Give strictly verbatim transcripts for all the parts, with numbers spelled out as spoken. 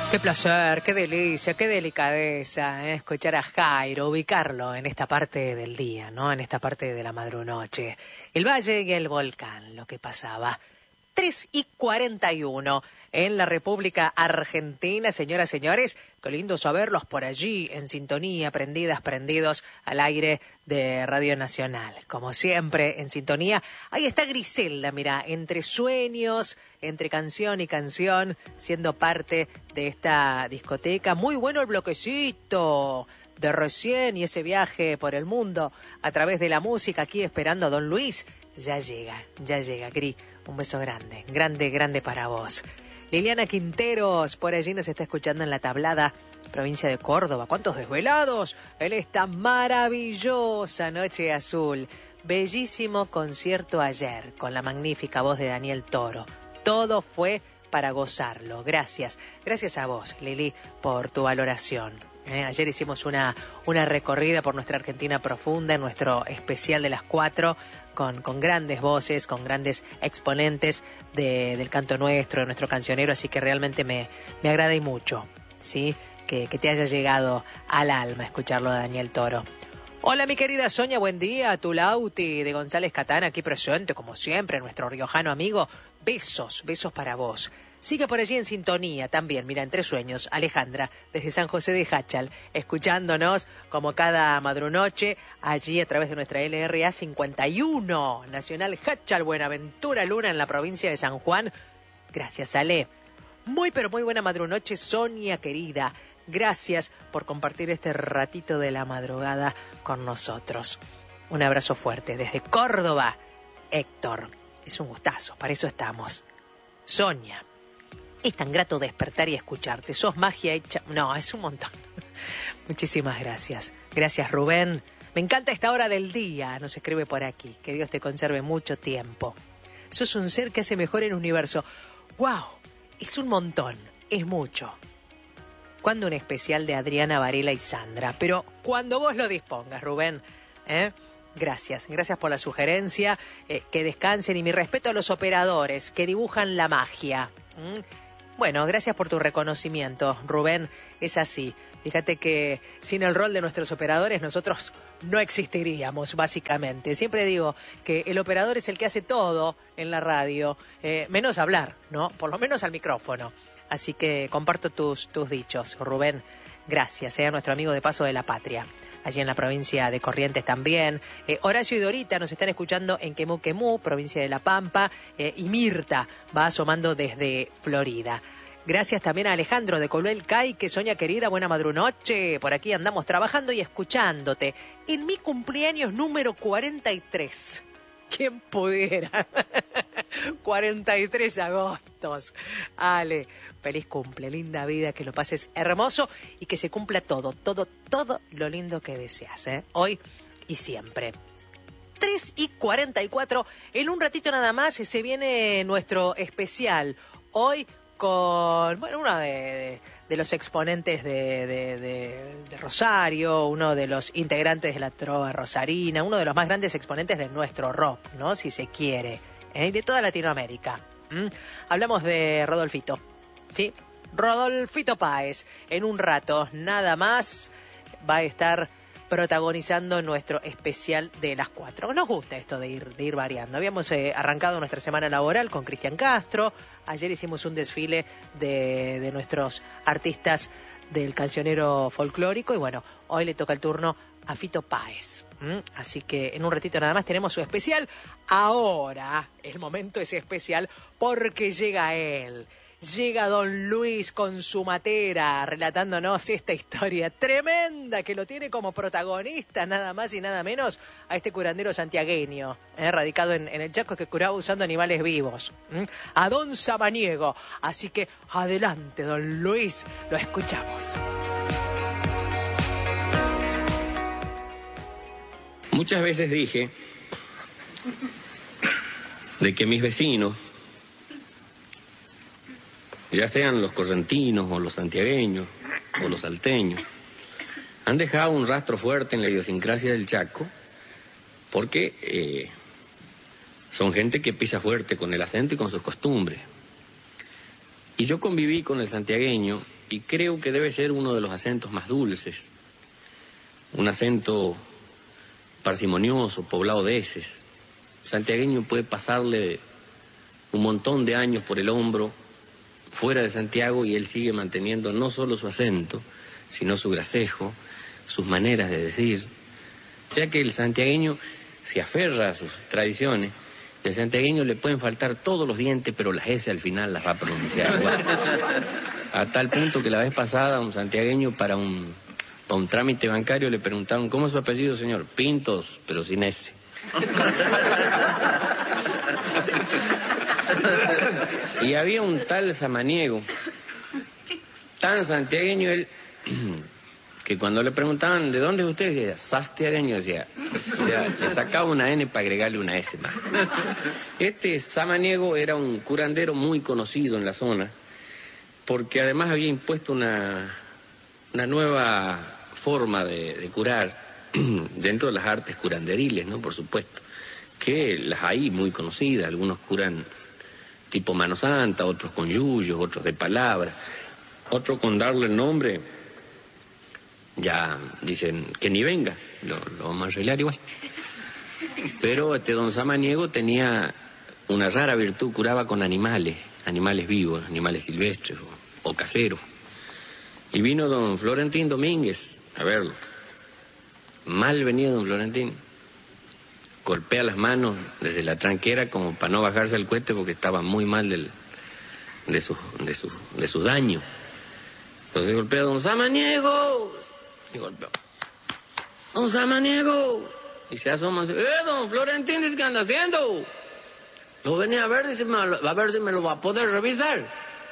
Qué placer, qué delicia, qué delicadeza, ¿eh? Escuchar a Jairo, ubicarlo en esta parte del día, ¿no? En esta parte de la madrunoche. El valle y el volcán, lo que pasaba. tres y cuarenta y uno en la República Argentina, señoras y señores. Qué lindo saberlos por allí, en sintonía, prendidas, prendidos al aire de Radio Nacional. Como siempre, en sintonía. Ahí está Griselda, mira, entre sueños, entre canción y canción, siendo parte de esta discoteca. Muy bueno el bloquecito de recién y ese viaje por el mundo a través de la música, aquí esperando a Don Luis. Ya llega, ya llega, Gri. Un beso grande, grande, grande para vos. Liliana Quinteros, por allí nos está escuchando en La Tablada, provincia de Córdoba. ¿Cuántos desvelados? En esta maravillosa noche azul. Bellísimo concierto ayer, con la magnífica voz de Daniel Toro. Todo fue para gozarlo. Gracias. Gracias a vos, Lili, por tu valoración. Eh, ayer hicimos una, una recorrida por nuestra Argentina profunda, en nuestro especial de las cuatro, con, con grandes voces, con grandes exponentes de, del canto nuestro, de nuestro cancionero, así que realmente me, me agrada y mucho, ¿sí? Que, que te haya llegado al alma escucharlo de Daniel Toro. Hola, mi querida Sonia, buen día. Tu Lauti de González Catán, aquí presente, como siempre, nuestro riojano amigo. Besos, besos para vos. Sigue por allí en sintonía también, mira, entre sueños, Alejandra, desde San José de Hachal, escuchándonos como cada madrunoche, allí a través de nuestra L R A cincuenta y uno, Nacional Hachal, Buenaventura Luna, en la provincia de San Juan. Gracias, Ale. Muy, pero muy buena madrunoche, Sonia querida. Gracias por compartir este ratito de la madrugada con nosotros. Un abrazo fuerte desde Córdoba, Héctor. Es un gustazo, para eso estamos. Sonia. Es tan grato despertar y escucharte. Sos magia hecha... No, es un montón. Muchísimas gracias. Gracias, Rubén. Me encanta esta hora del día, nos escribe por aquí. Que Dios te conserve mucho tiempo. Sos un ser que hace mejor el universo. ¡Wow! Es un montón. Es mucho. ¿Cuándo un especial de Adriana Varela y Sandra? Pero cuando vos lo dispongas, Rubén. ¿Eh? Gracias. Gracias por la sugerencia. Eh, que descansen. Y mi respeto a los operadores que dibujan la magia. ¿Mm? Bueno, gracias por tu reconocimiento, Rubén. Es así. Fíjate que sin el rol de nuestros operadores nosotros no existiríamos, básicamente. Siempre digo que el operador es el que hace todo en la radio, eh, menos hablar, ¿no? Por lo menos al micrófono. Así que comparto tus, tus dichos, Rubén. Gracias, sea eh, nuestro amigo de Paso de la Patria. Allí en la provincia de Corrientes también. Eh, Horacio y Dorita nos están escuchando en Quemú Quemú, provincia de La Pampa, eh, y Mirta va asomando desde Florida. Gracias también a Alejandro de Coluel Caique, Sonia querida, buena madrunoche. Por aquí andamos trabajando y escuchándote. En mi cumpleaños número cuarenta y tres. ¿Quién pudiera? cuarenta y tres agostos. Ale, feliz cumple, linda vida, que lo pases hermoso y que se cumpla todo, todo, todo lo lindo que deseas, ¿eh? Hoy y siempre. tres y cuarenta y cuatro, en un ratito nada más se viene nuestro especial. Hoy con, bueno, uno de, de, de los exponentes de, de, de, de Rosario, uno de los integrantes de la trova rosarina, uno de los más grandes exponentes de nuestro rock, ¿no? Si se quiere, ¿eh? De toda Latinoamérica. ¿Mm? Hablamos de Rodolfito, ¿sí? Rodolfito Páez. En un rato, nada más, va a estar protagonizando nuestro especial de las cuatro. Nos gusta esto de ir, de ir variando. Habíamos eh, arrancado nuestra semana laboral con Cristian Castro. Ayer hicimos un desfile de, de nuestros artistas del cancionero folclórico y bueno, hoy le toca el turno a Fito Páez. ¿Mm? Así que en un ratito nada más tenemos su especial. Ahora el momento es especial porque llega él. Llega Don Luis con su matera, relatándonos esta historia tremenda que lo tiene como protagonista, nada más y nada menos, a este curandero santiagueño, eh, radicado en, en el Chaco, que curaba usando animales vivos, ¿eh? A Don Samaniego. Así que adelante, Don Luis, lo escuchamos. Muchas veces dije de que mis vecinos, ya sean los correntinos o los santiagueños o los salteños, han dejado un rastro fuerte en la idiosincrasia del Chaco porque eh, son gente que pisa fuerte con el acento y con sus costumbres. Y yo conviví con el santiagueño y creo que debe ser uno de los acentos más dulces. Un acento parsimonioso, poblado de eses. El santiagueño puede pasarle un montón de años por el hombro fuera de Santiago y él sigue manteniendo no solo su acento, sino su gracejo, sus maneras de decir. Ya que el santiagueño se aferra a sus tradiciones, y al santiagueño le pueden faltar todos los dientes, pero las S al final las va a pronunciar igual. A tal punto que la vez pasada un santiagueño para un, para un trámite bancario le preguntaron, ¿cómo es su apellido, señor? Pintos, pero sin S. Y había un tal samaniego, tan santiagueño él, que cuando le preguntaban, ¿de dónde es usted? Decía, sastiagueño, decía. O sea, le sacaba una N para agregarle una S más. Este samaniego era un curandero muy conocido en la zona, porque además había impuesto una, una nueva forma de, de curar dentro de las artes curanderiles, ¿no? Por supuesto, que las hay muy conocidas. Algunos curan tipo mano santa, otros con yuyos, otros de palabra, otros con darle el nombre, ya dicen que ni venga, lo, lo vamos a arreglar igual. Pero este don Samaniego tenía una rara virtud, curaba con animales, animales vivos, animales silvestres o, o caseros. Y vino don Florentín Domínguez a verlo. Mal venido don Florentín. Golpea las manos desde la tranquera como para no bajarse el cohete porque estaba muy mal del, de sus de su, de su daño. Entonces golpea a don Samaniego y golpea. Don Samaniego. Y se asoma y dice, eh, don Florentín, dice, ¿qué anda haciendo? Lo venía a ver, dice, a ver si me lo va a poder revisar.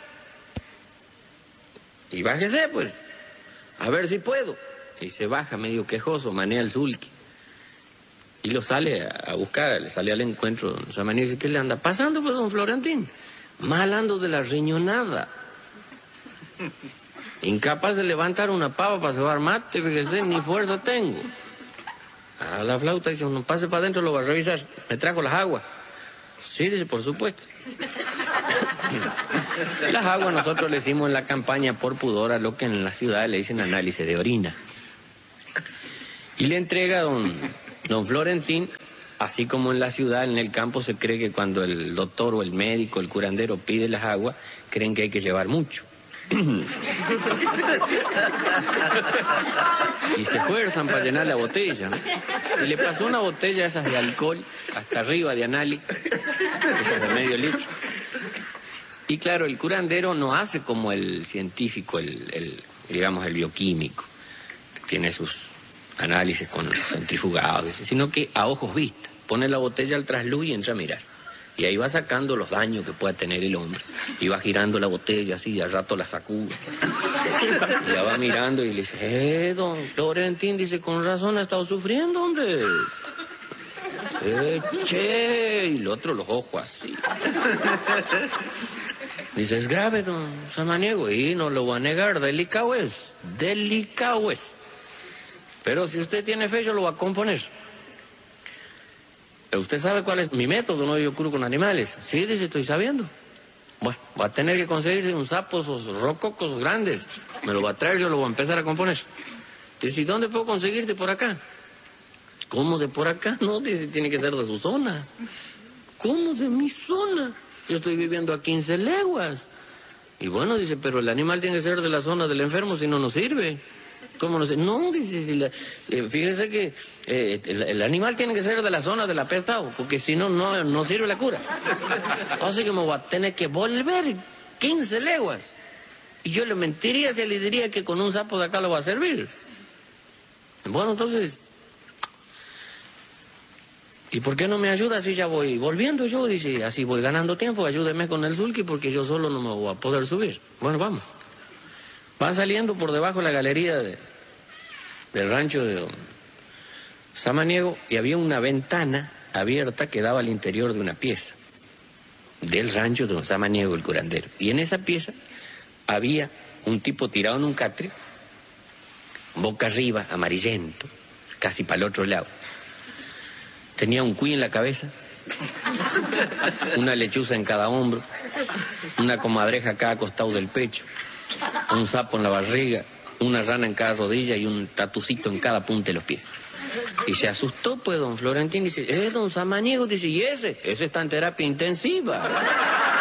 Y bájese, pues, a ver si puedo. Y se baja medio quejoso, manea el sulky. Y lo sale a buscar, le sale al encuentro don Samaniego y dice, ¿qué le anda pasando, pues, don Florentín? Mal ando de la riñonada. Incapaz de levantar una pava para cebar mate, fíjese, ni fuerza tengo. A la flauta dice, uno pase para adentro, lo va a revisar. Me trajo las aguas. Sí, dice, por supuesto. Las aguas nosotros le hicimos en la campaña por pudor a lo que en la ciudad le dicen análisis de orina. Y le entrega a don, don Florentín, así como en la ciudad, en el campo se cree que cuando el doctor o el médico, el curandero pide las aguas, creen que hay que llevar mucho. Y se esfuerzan para llenar la botella, ¿no? Y le pasó una botella esas de alcohol hasta arriba de anali, esas de medio litro. Y claro, el curandero no hace como el científico, el, el digamos el bioquímico, que tiene sus análisis con centrifugados, sino que a ojos vistas pone la botella al trasluz y entra a mirar. Y ahí va sacando los daños que pueda tener el hombre. Y va girando la botella así, y al rato la sacude. Y la va mirando y le dice, eh, don Florentín, dice, con razón ha estado sufriendo, hombre. Eh, che, y el otro los ojos así. Dice, es grave, don Samaniego, y no lo voy a negar, delicado es, delicado es. Pero si usted tiene fe, yo lo voy a componer. ¿Usted sabe cuál es mi método? No, yo curo con animales. Sí, dice, estoy sabiendo. Bueno, va a tener que conseguirse un sapo, esos rococos grandes. Me lo va a traer, yo lo voy a empezar a componer. Dice, ¿y dónde puedo conseguirte por acá? ¿Cómo de por acá? No, dice, tiene que ser de su zona. ¿Cómo de mi zona? Yo estoy viviendo a quince leguas. Y bueno, dice, pero el animal tiene que ser de la zona del enfermo, si no, no sirve. ¿Cómo no sé? No, dice, si la, eh, fíjese que eh, el, el animal tiene que ser de la zona del apestado, porque si no, no, no sirve la cura. Así que me voy a tener que volver quince leguas. Y yo le mentiría si le diría que con un sapo de acá lo va a servir. Bueno, entonces, ¿y por qué no me ayuda si ya voy volviendo yo? Dice, así voy ganando tiempo, ayúdeme con el sulky porque yo solo no me voy a poder subir. Bueno, vamos. Va saliendo por debajo de la galería de, del rancho de don Samaniego y había una ventana abierta que daba al interior de una pieza del rancho de don Samaniego, el curandero. Y en esa pieza había un tipo tirado en un catre, boca arriba, amarillento, casi para el otro lado. Tenía un cuy en la cabeza una lechuza en cada hombro, una comadreja a cada costado del pecho, un sapo en la barriga, una rana en cada rodilla y un tatucito en cada punta de los pies. Y se asustó, pues, don Florentín, dice, eh, don Samaniego, dice, ¿y ese? Ese está en terapia intensiva.